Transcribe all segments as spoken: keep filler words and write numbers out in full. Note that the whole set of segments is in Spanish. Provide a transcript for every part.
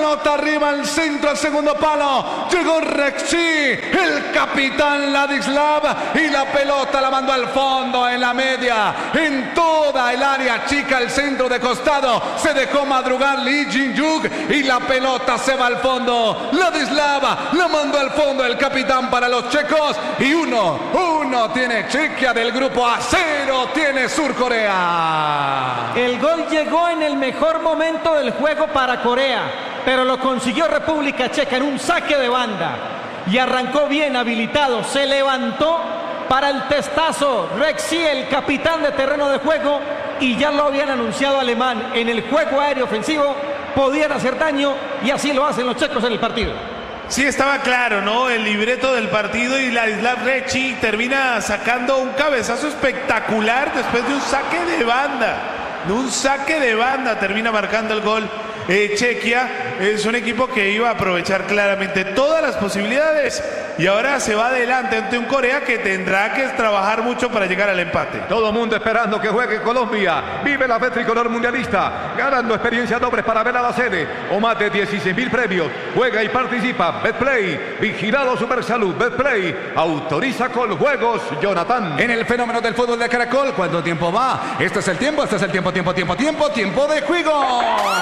pelota arriba al centro, al segundo palo. Llegó Rexy, el capitán Ladislav, y la pelota la mandó al fondo, en la media, en toda el área chica, el centro de costado. Se dejó madrugar Lee Jin-yuk y la pelota se va al fondo. Ladislav la mandó al fondo, el capitán para los checos. Y uno, uno tiene Chequia del grupo A, cero tiene Sur Corea. El gol llegó en el mejor momento del juego para Corea, pero lo consiguió República Checa en un saque de banda. Y arrancó bien habilitado, se levantó para el testazo Rexy, el capitán de terreno de juego, y ya lo habían anunciado Alemán. En el juego aéreo ofensivo podían hacer daño y así lo hacen los checos en el partido. Sí, estaba claro, ¿no? El libreto del partido, y Ladislav Rexy termina sacando un cabezazo espectacular después de un saque de banda. De un saque de banda termina marcando el gol. Eh, Chequia es un equipo que iba a aprovechar claramente todas las posibilidades y ahora se va adelante ante un Corea que tendrá que trabajar mucho para llegar al empate. Todo mundo esperando que juegue Colombia. Vive la fe tricolor mundialista, ganando experiencias dobles para ver a la sede o más de dieciséis mil premios. Juega y participa. Betplay, vigilado Supersalud. Betplay autoriza con juegos. Jonathan. En el fenómeno del fútbol de Caracol, ¿cuánto tiempo va? Este es el tiempo, este es el tiempo, tiempo, tiempo, tiempo, tiempo de juego.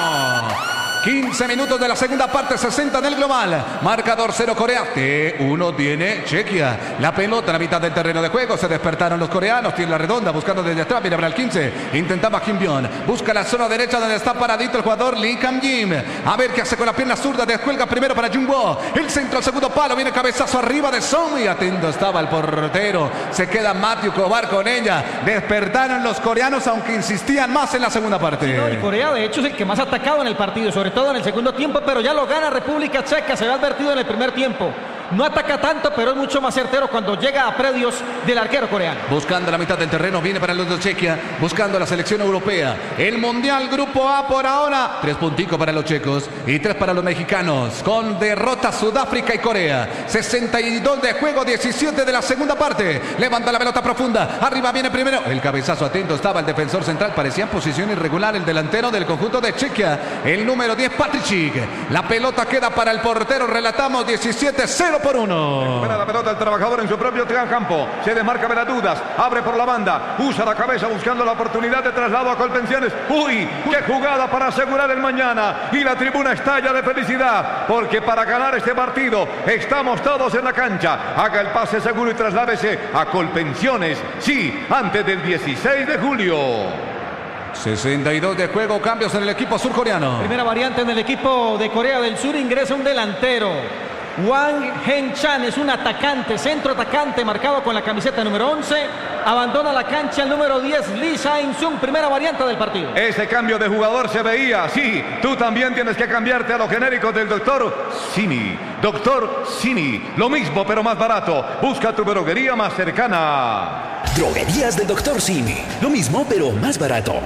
quince minutos de la segunda parte, sesenta del global. Marcador cero Corea, T uno tiene Chequia. La pelota en la mitad del terreno de juego. Se despertaron los coreanos. Tiene la redonda buscando desde atrás. Mira para el quince. Intentaba Kim Byun. Busca la zona derecha donde está paradito el jugador Lee Kam-jim. A ver qué hace con la pierna zurda. Descuelga primero para Jungwoo. El centro al segundo palo. Viene cabezazo arriba de Song. Y atento estaba el portero. Se queda Matthew Kovar con ella. Despertaron los coreanos, aunque insistían más en la segunda parte. Sí, no, y Corea de hecho es el que más ha atacado en el partido, sobre todo en el segundo tiempo, pero ya lo gana República Checa. Se había advertido en el primer tiempo. No ataca tanto, pero es mucho más certero cuando llega a predios del arquero coreano. Buscando la mitad del terreno, viene para los de Chequia, buscando la selección europea. El Mundial Grupo A por ahora. Tres punticos para los checos y tres para los mexicanos. Con derrota Sudáfrica y Corea. sesenta y dos de juego, diecisiete de la segunda parte. Levanta la pelota profunda. Arriba viene primero. El cabezazo, atento estaba el defensor central. Parecía en posición irregular el delantero del conjunto de Chequia. El número diez, Patricic. La pelota queda para el portero. Relatamos diecisiete cero por uno. Recupera la pelota el trabajador en su propio campo. Se desmarca Benadudas. Abre por la banda. Usa la cabeza buscando la oportunidad de traslado a Colpensiones. ¡Uy! ¡Qué jugada para asegurar el mañana! Y la tribuna estalla de felicidad. Porque para ganar este partido estamos todos en la cancha. Haga el pase seguro y trasládese a Colpensiones. Sí, antes del dieciséis de julio. sesenta y dos de juego, cambios en el equipo surcoreano. Primera variante en el equipo de Corea del Sur, ingresa un delantero. Wang Hen-chan es un atacante, centro atacante, marcado con la camiseta número once. Abandona la cancha el número diez, Lee Jae-sung, primera variante del partido. Ese cambio de jugador se veía, sí. Tú también tienes que cambiarte a los genéricos del doctor Sini. Doctor Sini, lo mismo pero más barato. Busca tu droguería más cercana. Droguerías del doctor Sini, lo mismo pero más barato.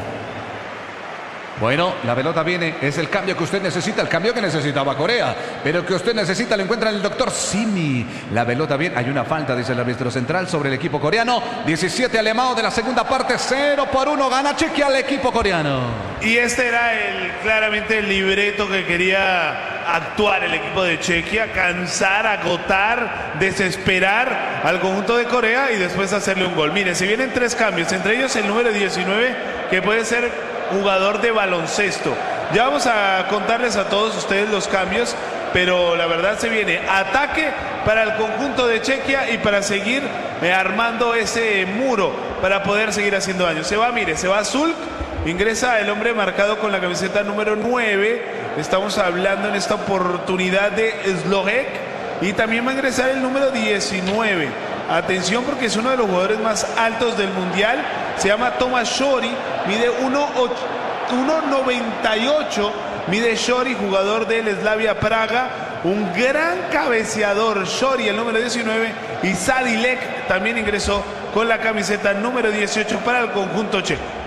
Bueno, la pelota viene, es el cambio que usted necesita, el cambio que necesitaba Corea, pero que usted necesita lo encuentra en el doctor Simi. La pelota viene, hay una falta, dice el árbitro central, sobre el equipo coreano. diecisiete alemão de la segunda parte, cero por uno, gana Chequia al equipo coreano. Y este era el claramente el libreto que quería actuar el equipo de Chequia, cansar, agotar, desesperar al conjunto de Corea y después hacerle un gol. Mire, se vienen tres cambios, entre ellos el número diecinueve, que puede ser jugador de baloncesto. Ya vamos a contarles a todos ustedes los cambios, pero la verdad se viene ataque para el conjunto de Chequia y para seguir eh, armando ese muro para poder seguir haciendo daño. Se va, mire, se va Zulk, ingresa el hombre marcado con la camiseta número nueve. Estamos hablando en esta oportunidad de Slovek, y también va a ingresar el número diecinueve. Atención, porque es uno de los jugadores más altos del mundial. Se llama Tomas Shori, mide uno noventa y ocho, mide Shori, jugador del Slavia Praga, un gran cabeceador. Shori, el número diecinueve, y Sadilek también ingresó con la camiseta número dieciocho para el conjunto checo.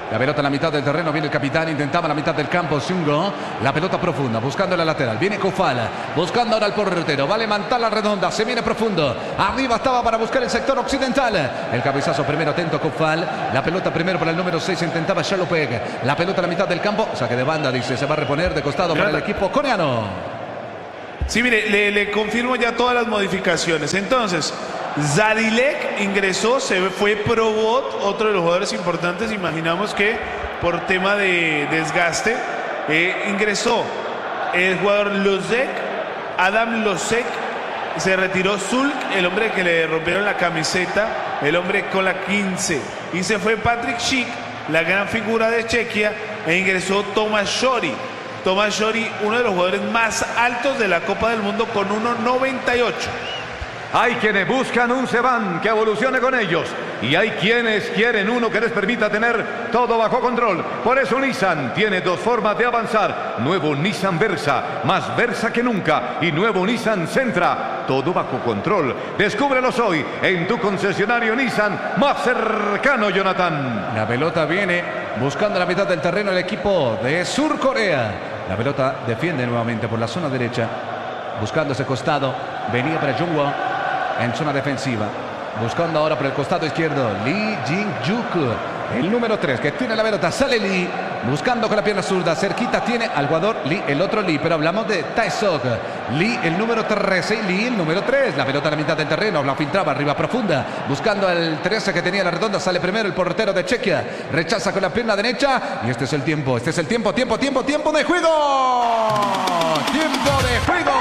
La pelota en la mitad del terreno, viene el capitán, intentaba la mitad del campo, Zungo. La pelota profunda, buscando la lateral. Viene Koufal, buscando ahora el portero. Va a levantar la redonda, se viene profundo. Arriba estaba para buscar el sector occidental. El cabezazo primero, atento Koufal. La pelota primero para el número seis, intentaba Shalopeg. La pelota en la mitad del campo, saque de banda, dice, se va a reponer de costado para el equipo coreano. Sí, mire, le, le confirmo ya todas las modificaciones. Entonces, Zadilek ingresó, se fue Probot, otro de los jugadores importantes. Imaginamos que por tema de desgaste eh, ingresó el jugador Losek, Adam Losek. Se retiró Zulk, el hombre que le rompieron la camiseta, el hombre con la quince. Y se fue Patrick Schick, la gran figura de Chequia, e ingresó Tomas Shori. Tomas Shori, uno de los jugadores más altos de la Copa del Mundo, con uno noventa y ocho. Hay quienes buscan un Sedan que evolucione con ellos y hay quienes quieren uno que les permita tener todo bajo control. Por eso Nissan tiene dos formas de avanzar. Nuevo Nissan Versa, más Versa que nunca, y nuevo Nissan Sentra, todo bajo control. Descúbrelos hoy en tu concesionario Nissan más cercano, Jonathan. La pelota viene buscando la mitad del terreno el equipo de Sur Corea. La pelota defiende nuevamente por la zona derecha, buscando ese costado. Venía para Jungwoo en zona defensiva, buscando ahora por el costado izquierdo Lee Jin-juk, el número tres que tiene la pelota. Sale Lee, buscando con la pierna zurda, cerquita tiene al jugador Lee, el otro Lee, pero hablamos de Taesok. Lee, el número trece, y Lee, el número tres. La pelota a la mitad del terreno, la filtraba arriba profunda, buscando al trece que tenía la redonda. Sale primero el portero de Chequia, rechaza con la pierna derecha, y este es el tiempo, este es el tiempo, tiempo, tiempo, tiempo de juego. Tiempo de juego.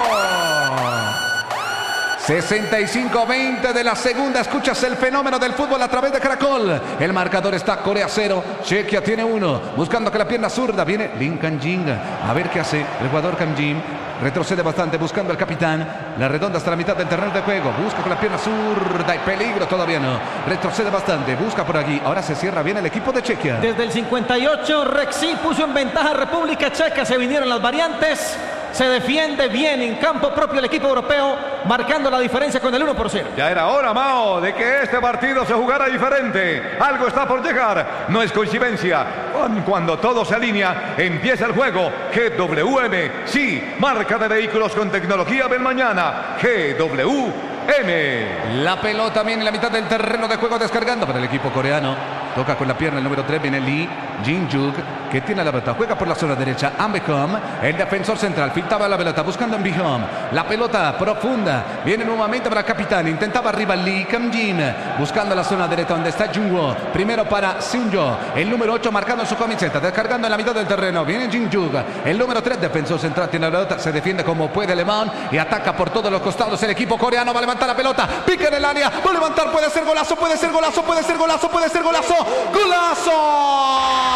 sesenta y cinco veinte de la segunda. Escuchas el fenómeno del fútbol a través de Caracol. El marcador está Corea cero, Chequia tiene uno. Buscando con la pierna zurda viene Lin Kang-jin. A ver qué hace el jugador Kang-jin. Retrocede bastante buscando al capitán. La redonda hasta la mitad del terreno de juego. Busca con la pierna zurda y peligro todavía no. Retrocede bastante, busca por aquí. Ahora se cierra bien el equipo de Chequia. Desde el cincuenta y ocho, Rexy puso en ventaja a República Checa. Se vinieron las variantes. Se defiende bien en campo propio el equipo europeo, marcando la diferencia con el uno por cero. Ya era hora, Mao, de que este partido se jugara diferente. Algo está por llegar. No es coincidencia. Cuando todo se alinea, empieza el juego. G W M, sí, marca de vehículos con tecnología del mañana. G W M. La pelota viene en la mitad del terreno de juego, descargando para el equipo coreano. Toca con la pierna el número tres, viene Lee Jin-juk, que tiene la pelota. Juega por la zona derecha, Ambehom, el defensor central. Filtraba la pelota, buscando a Ambehom. La pelota profunda, viene nuevamente para el capitán. Intentaba arriba Lee Kang-jin, buscando la zona derecha donde está Jungwoo. Primero para Seunjo, el número ocho, marcando su camiseta. Descargando en la mitad del terreno, viene Jin-juk, el número tres, defensor central. Tiene la pelota, se defiende como puede Lemán y ataca por todos los costados. El equipo coreano va a levantar la pelota, pica en el área, va a levantar, puede ser golazo, puede ser golazo, puede ser golazo, puede ser golazo. ¡Golazo!